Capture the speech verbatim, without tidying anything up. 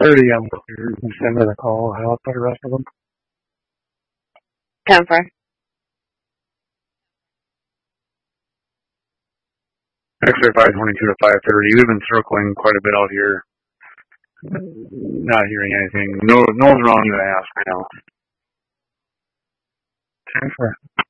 thirty, I'm here. You can send me the call. How about the rest of them? ten four. Actually, five twenty-two to five thirty. We've been circling quite a bit out here. Not hearing anything. No, no one's wrong to ask right now. ten four.